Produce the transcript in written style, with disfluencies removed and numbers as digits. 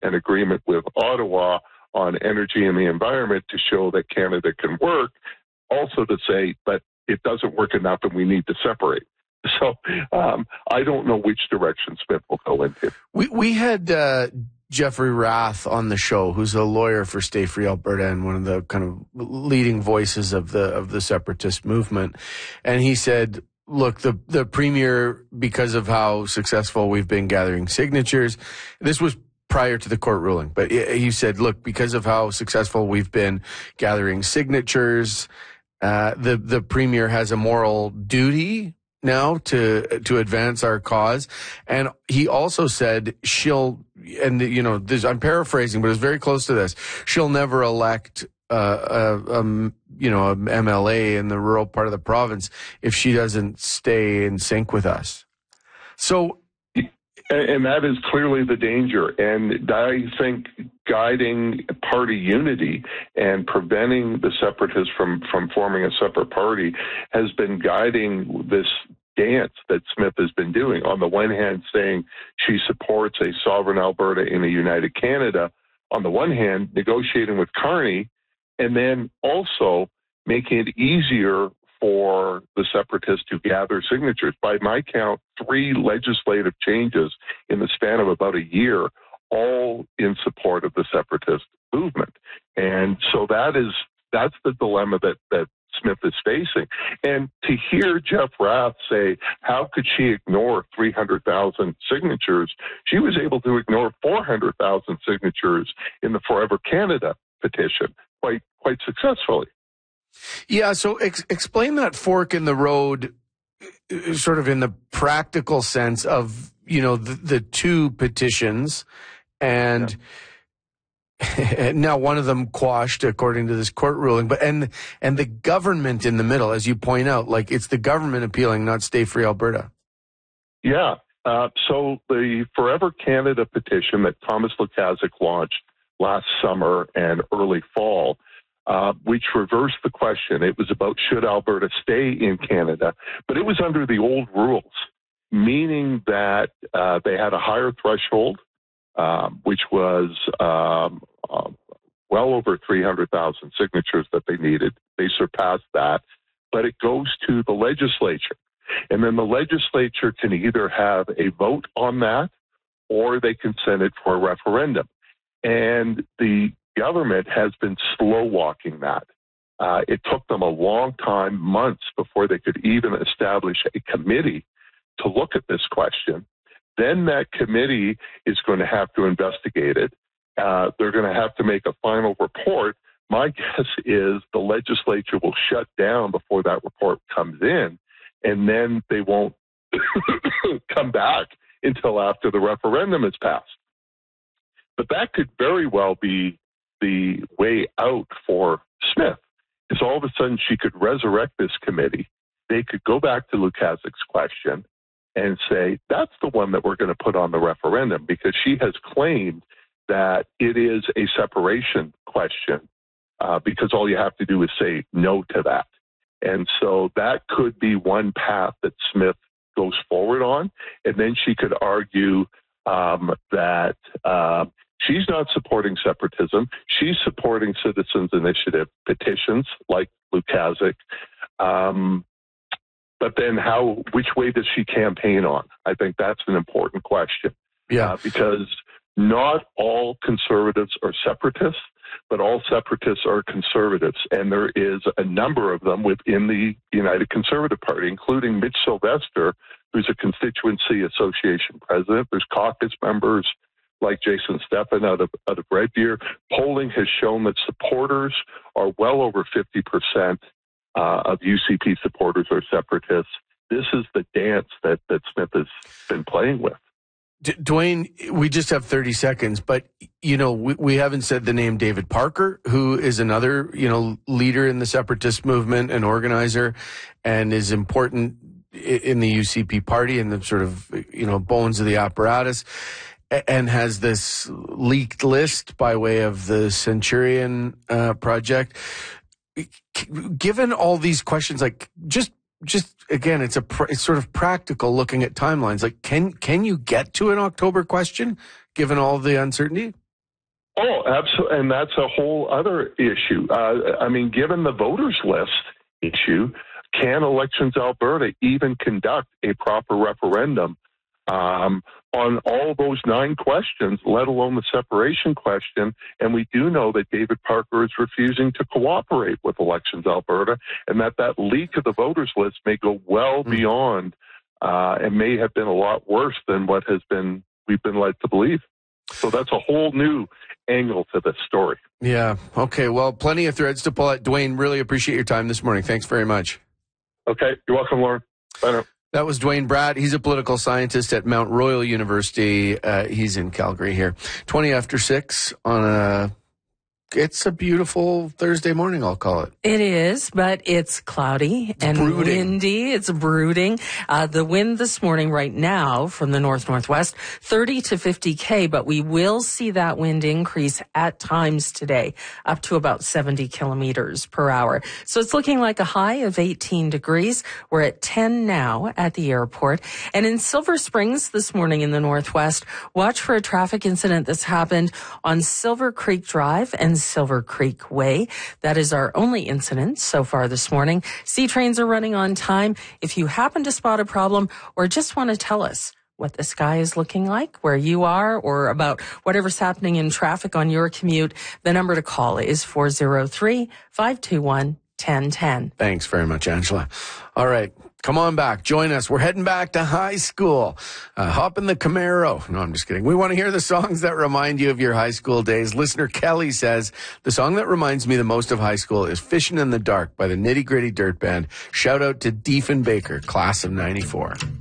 an agreement with Ottawa on energy and the environment to show that Canada can work, also to say, but it doesn't work enough and we need to separate. So I don't know which direction Smith will go into. We had Jeffrey Rath on the show, who's a lawyer for Stay Free Alberta and one of the kind of leading voices of the separatist movement. And he said, look, the premier, because of how successful we've been gathering signatures, this was prior to the court ruling, but he said, look, because of how successful we've been gathering signatures, the premier has a moral duty now to advance our cause. And he also said I'm paraphrasing, but it's very close to this. She'll never elect an MLA in the rural part of the province if she doesn't stay in sync with us. So, and that is clearly the danger. And I think guiding party unity and preventing the separatists from forming a separate party has been guiding this dance that Smith has been doing. On the one hand, saying she supports a sovereign Alberta in a united Canada. On the one hand, negotiating with Carney, and then also making it easier for the separatists to gather signatures. By my count, 3 legislative changes in the span of about a year, all in support of the separatist movement. And so that's the dilemma that Smith is facing. And to hear Jeff Rath say, how could she ignore 300,000 signatures? She was able to ignore 400,000 signatures in the Forever Canada petition quite successfully. Yeah, so explain that fork in the road, sort of in the practical sense of, the 2 petitions, and now one of them quashed according to this court ruling, but and the government in the middle, as you point out, like it's the government appealing, not Stay Free Alberta. Yeah. So the Forever Canada petition that Thomas Lukaszuk launched last summer and early fall, which reversed the question. It was about should Alberta stay in Canada, but it was under the old rules, meaning that they had a higher threshold, which was well over 300,000 signatures that they needed. They surpassed that, but it goes to the legislature. And then the legislature can either have a vote on that or they can send it for a referendum. And the government has been slow walking that. It took them a long time, months, before they could even establish a committee to look at this question. Then that committee is going to have to investigate it. They're going to have to make a final report. My guess is the legislature will shut down before that report comes in, and then they won't come back until after the referendum is passed. But that could very well be the way out for Smith, is all of a sudden she could resurrect this committee. They could go back to Lukaszuk's question and say, that's the one that we're going to put on the referendum, because she has claimed that it is a separation question, because all you have to do is say no to that. And so that could be one path that Smith goes forward on. And then she could argue that she's not supporting separatism. She's supporting citizens' initiative petitions like Lukaszuk. But then which way does she campaign on? I think that's an important question. Yeah. Because not all conservatives are separatists, but all separatists are conservatives. And there is a number of them within the United Conservative Party, including Mitch Sylvester, who's a constituency association president. There's caucus members like Jason Steffen out of Red Deer. Polling has shown that supporters are well over 50% of UCP supporters are separatists. This is the dance that Smith has been playing with. Dwayne, we just have 30 seconds, but, we haven't said the name David Parker, who is another, leader in the separatist movement and organizer, and is important in the UCP party and the sort of, bones of the apparatus, and has this leaked list by way of the Centurion project. Given all these questions, like just again, it's sort of practical looking at timelines. Like, can you get to an October question given all the uncertainty? Oh, absolutely. And that's a whole other issue. Given the voters list issue, can Elections Alberta even conduct a proper referendum on all those 9 questions, let alone the separation question? And we do know that David Parker is refusing to cooperate with Elections Alberta, and that leak of the voters list may go well beyond and may have been a lot worse than what we've been led to believe. So that's a whole new angle to this story. Yeah. Okay. Well, plenty of threads to pull at. Dwayne, really appreciate your time this morning. Thanks very much. Okay. You're welcome, Lauren. Bye now. That was Dwayne Bratt. He's a political scientist at Mount Royal University. He's in Calgary here. 20 after 6 on it's a beautiful Thursday morning, I'll call it. It is, but it's cloudy and windy. It's brooding. The wind this morning right now from the north-northwest, 30 to 50 K, but we will see that wind increase at times today, up to about 70 kilometers per hour. So it's looking like a high of 18 degrees. We're at 10 now at the airport. And in Silver Springs this morning in the northwest, watch for a traffic incident that's happened on Silver Creek Drive and Silver Creek Way. That is our only incident so far this morning. C trains are running on time. If you happen to spot a problem or just want to tell us what the sky is looking like where you are or about whatever's happening in traffic on your commute, the number to call is 403-521-1010. Thanks very much, Angela. All right. Come on back. Join us. We're heading back to high school. Hop in the Camaro. No, I'm just kidding. We want to hear the songs that remind you of your high school days. Listener Kelly says, the song that reminds me the most of high school is Fishin' in the Dark by the Nitty Gritty Dirt Band. Shout out to Diefenbaker, class of 94.